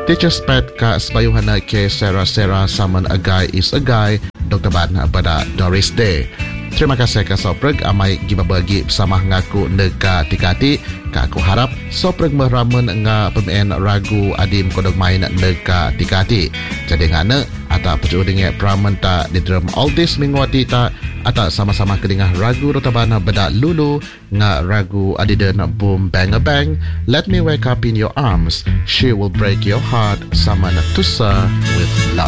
Teachers pet ka sebayuhana ke sera-sera saman a guy is a guy Dr. Ban pada Doris Day. Terima kasih ke Sopreg amai gibabagi bersama ngaku neka tikati. Aku harap Sopreg meramen nga pemain ragu adim kodok main neka tikati. Jadi ngana ata pecudingnya pramen ta di drum all this mingwati ta ata sama-sama kedingah ragu rotabana beda lulu nga ragu adidan boom bang a bang. Let me wake up in your arms. She will break your heart sama natusa with love.